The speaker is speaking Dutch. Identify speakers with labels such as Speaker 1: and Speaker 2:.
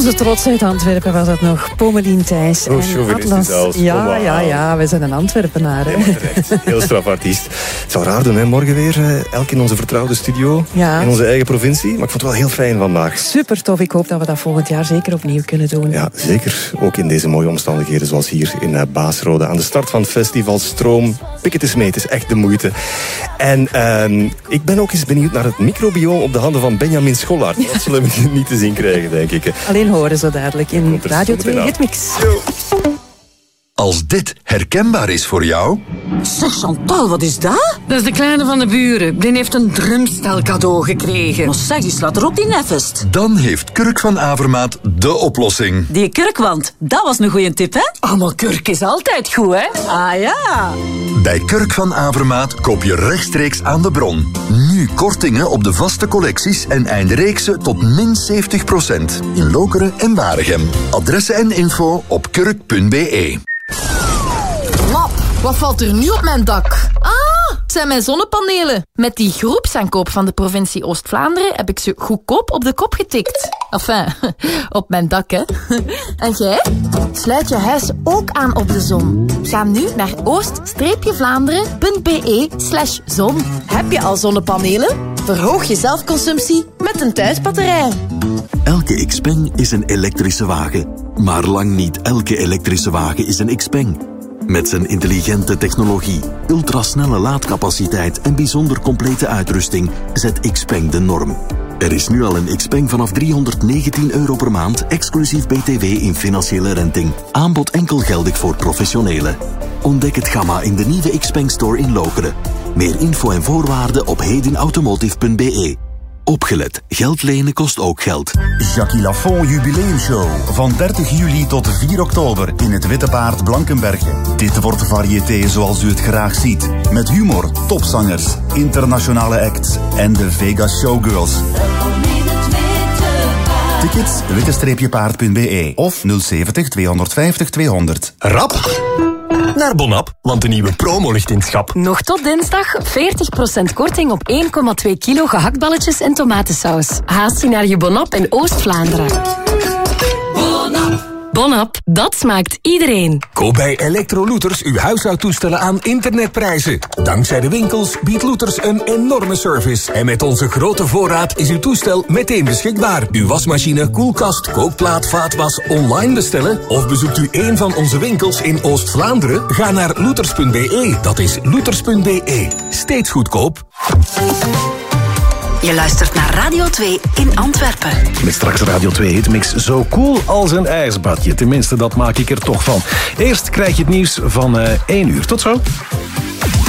Speaker 1: Onze trots uit Antwerpen was dat nog. Pommelien Thijs en Atlas. Ja, we zijn een Antwerpenaar.
Speaker 2: Ja, heel straf artiest. Het zou raar doen, hè? Morgen weer elk in onze vertrouwde studio. Ja. In onze eigen provincie. Maar ik vond het wel heel fijn vandaag.
Speaker 1: Super tof. Ik hoop dat we dat volgend jaar zeker opnieuw kunnen doen.
Speaker 2: Ja, zeker. Ook in deze mooie omstandigheden zoals hier in Baasrode. Aan de start van het festival Stroom. Pik het eens mee, het is echt de moeite. En ik ben ook eens benieuwd naar het microbioom op de handen van Benjamin Schollaert. Dat zullen we niet te zien krijgen, denk ik.
Speaker 1: Alleen horen zo dadelijk in Radio 2 Hitmix.
Speaker 3: Als dit herkenbaar is voor jou...
Speaker 4: Zeg Chantal, wat is dat?
Speaker 5: Dat is de kleine van de buren. Die heeft een drumstel cadeau gekregen.
Speaker 4: Maar zeg, die slaat er ook niet neffest.
Speaker 3: Dan heeft Kurk van Avermaat de oplossing.
Speaker 4: Die kurkwand, dat was een goeie tip, hè?
Speaker 5: Oh, maar kurk is altijd goed, hè?
Speaker 4: Ah ja.
Speaker 3: Bij Kurk van Avermaat koop je rechtstreeks aan de bron. Nu kortingen op de vaste collecties en eindreeksen tot min 70%. In Lokeren en Waregem. Adressen en info op kurk.be.
Speaker 6: Lap, wat valt er nu op mijn dak? Het zijn mijn zonnepanelen. Met die groepsaankoop van de provincie Oost-Vlaanderen heb ik ze goedkoop op de kop getikt. Enfin, op mijn dak, hè. En jij? Sluit je huis ook aan op de zon. Ga nu naar oost-vlaanderen.be/zon. Heb je al zonnepanelen? Verhoog je zelfconsumptie met een thuisbatterij.
Speaker 7: Elke Xpeng is een elektrische wagen. Maar lang niet elke elektrische wagen is een Xpeng. Met zijn intelligente technologie, ultrasnelle laadcapaciteit en bijzonder complete uitrusting zet Xpeng de norm. Er is nu al een Xpeng vanaf €319 per maand, exclusief BTW in financiële renting. Aanbod enkel geldig voor professionelen. Ontdek het gamma in de nieuwe Xpeng Store in Lokeren. Meer info en voorwaarden op hedenautomotive.be. Opgelet, geld lenen kost ook geld.
Speaker 8: Jackie Lafont Jubileumshow. Van 30 juli tot 4 oktober in het Witte Paard Blankenberge. Dit wordt variété zoals u het graag ziet. Met humor, topzangers, internationale acts en de Vegas Showgirls. Tickets witte-paard.be of 070 250 200.
Speaker 9: Rap naar Bonap, want de nieuwe promo ligt in het schap.
Speaker 10: Nog tot dinsdag 40% korting op 1,2 kilo gehaktballetjes en tomatensaus. Haast je naar je Bonap in Oost-Vlaanderen. Bonap, dat smaakt iedereen.
Speaker 9: Koop bij Electrolooters uw huishoudtoestellen aan internetprijzen. Dankzij de winkels biedt Looters een enorme service. En met onze grote voorraad is uw toestel meteen beschikbaar. Uw wasmachine, koelkast, kookplaat, vaatwas online bestellen? Of bezoekt u een van onze winkels in Oost-Vlaanderen? Ga naar looters.be. Dat is looters.be. Steeds goedkoop.
Speaker 11: Je luistert naar Radio 2 in Antwerpen.
Speaker 12: Met straks Radio 2 Hitmix zo cool als een ijsbadje. Tenminste, dat maak ik er toch van. Eerst krijg je het nieuws van 1 uur. Tot zo.